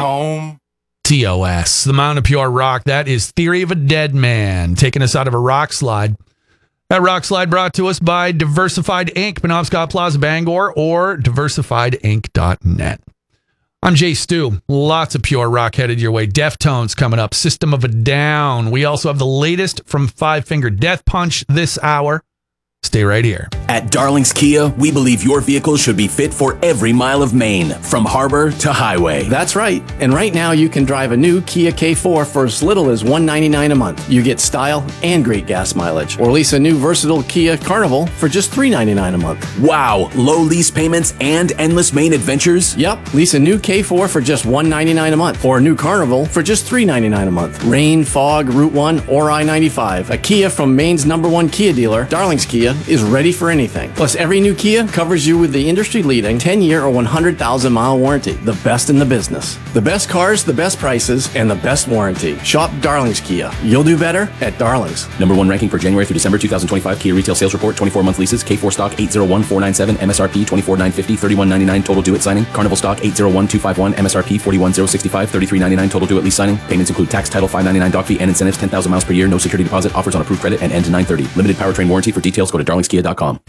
TOS, the Mountain of Pure Rock. That is Theory of a Dead Man, taking us out of a rock slide. That rock slide brought to us by Diversified Inc., Penobscot Plaza, Bangor, or diversifiedinc.net. I'm Jay Stu. Lots of pure rock headed your way. Deftones coming up. System of a Down. We also have the latest from Five Finger Death Punch this hour. Stay right here. At Darling's Kia, we believe your vehicle should be fit for every mile of Maine, from harbor to highway. That's right. And right now you can drive a new Kia K4 for as little as $199 a month. You get style and great gas mileage. Or lease a new versatile Kia Carnival for just $399 a month. Wow, low lease payments and endless Maine adventures? Yep, lease a new K4 for just $199 a month. Or a new Carnival for just $399 a month. Rain, fog, Route 1, or I-95. A Kia from Maine's #1 Kia dealer, Darling's Kia, is ready for anything. Plus, every new Kia covers you with the industry-leading 10-year or 100,000-mile warranty. The best in the business. The best cars, the best prices, and the best warranty. Shop Darling's Kia. You'll do better at Darling's. #1 ranking for January through December 2025 Kia retail sales report. 24-month leases. K4 stock 801,497. MSRP 24,950. 31,999 total due at signing. Carnival stock 801,251. MSRP 41,065. 33,999 total due at lease signing. Payments include tax, title, $599 doc fee, and incentives. 10,000 miles per year. No security deposit. Offers on approved credit and end 9/30. Limited powertrain warranty. For details, go to darlingskia.com.